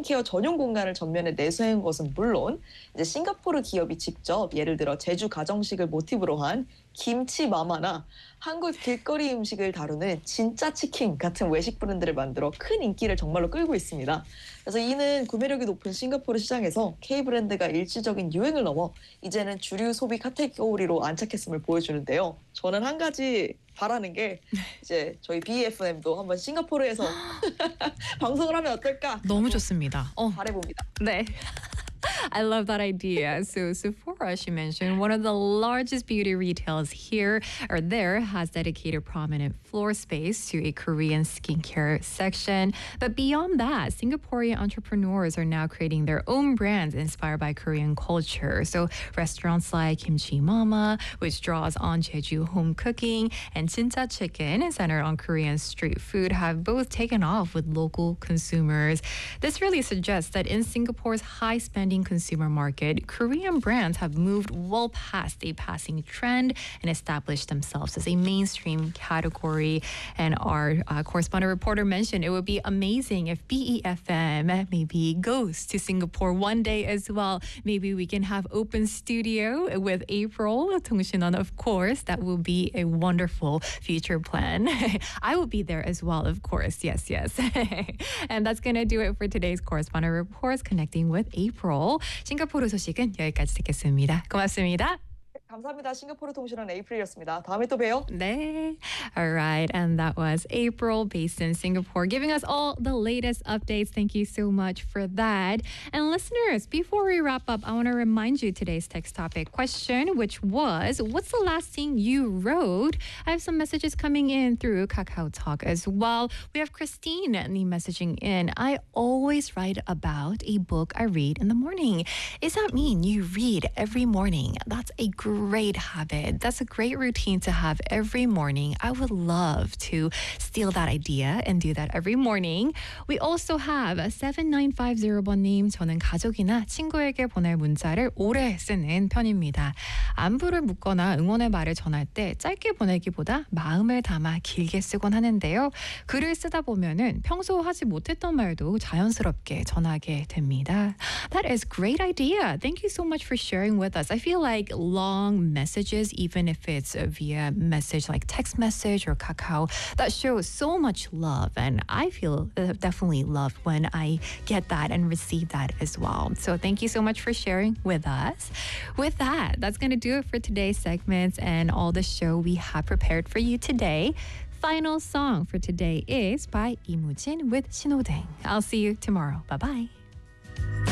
스킨케어 전용 공간을 전면에 내세운 것은 물론 이제 싱가포르 기업이 직접 예를 들어 제주 가정식을 모티브로 한 김치 마마나 한국 길거리 음식을 다루는 진짜 치킨 같은 외식 브랜드를 만들어 큰 인기를 정말로 끌고 있습니다. 그래서 이는 구매력이 높은 싱가포르 시장에서 K 브랜드가 일시적인 유행을 넘어 이제는 주류 소비 카테고리로 안착했음을 보여주는데요. 저는 한 가지 바라는 게 이제 저희 BFM도 한번 싱가포르에서 방송을 하면 어떨까? 너무 좋습니다. 바라봅니다. 네. I love that idea. So Sephora, she mentioned, one of the largest beauty retailers here or there, has dedicated prominent floor space to a Korean skincare section. But beyond that, Singaporean entrepreneurs are now creating their own brands inspired by Korean culture. So restaurants like Kimchi Mama, which draws on Jeju home cooking, and Jinja Chicken, centered on Korean street food, have both taken off with local consumers. This really suggests that in Singapore's high-spending consumer market, Korean brands have moved well past a passing trend and established themselves as a mainstream category. And our correspondent reporter mentioned it would be amazing if BEFM maybe goes to Singapore one day as well. Maybe we can have open studio with April Tungshinan, of course. That will be a wonderful future plan. I will be there as well, of course. Yes, yes. And that's going to do it for today's correspondent reports connecting with April. 싱가포르 소식은 여기까지 듣겠습니다. 고맙습니다. 감사합니다. 싱가포르 통신원 에이프릴이었습니다. 다음에 또 봬요. 네. All right. And that was April, based in Singapore, giving us all the latest updates. Thank you so much for that. And listeners, before we wrap up, I want to remind you today's text topic question, which was, what's the last thing you wrote? I have some messages coming in through Kakao Talk as well. We have Christine messaging in. I always write about a book I read in the morning. Does that mean you read every morning? That's a great habit. That's a great routine to have every morning. I would love to steal that idea and do that every morning. We also have 7950번님. 저는 가족이나 친구에게 보낼 문자를 오래 쓰는 편입니다. 안부를 묻거나 응원의 말을 전할 때 짧게 보내기보다 마음을 담아 길게 쓰곤 하는데요. 글을 쓰다 보면은 평소 하지 못했던 말도 자연스럽게 전하게 됩니다. That is great idea. Thank you so much for sharing with us. I feel like long messages, even if it's via message like text message or Kakao, that shows so much love. And I feel definitely loved when I get that and receive that as well. So thank you so much for sharing with us. With that, that's going to do it for today's segments and all the show we have prepared for you today. Final song for today is by Imujin with 신호등. I'll see you tomorrow. Bye-bye.